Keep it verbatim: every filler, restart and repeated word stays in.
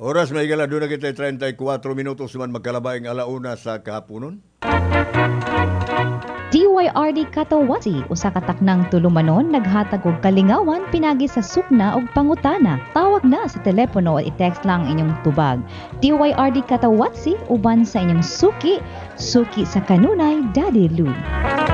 Oras may galaduna kita thirty-four minutos man magkalabaing alauna sa kahaponon. D Y R D Katawasi usa ka taknang tulumanon naghatag og kalingawan pinagi sa sukna ug pangutana. Tawag na sa telepono o i-text lang inyong tubag. D Y R D Katawasi uban sa inyong suki, suki sa kanunay Daddy Lou.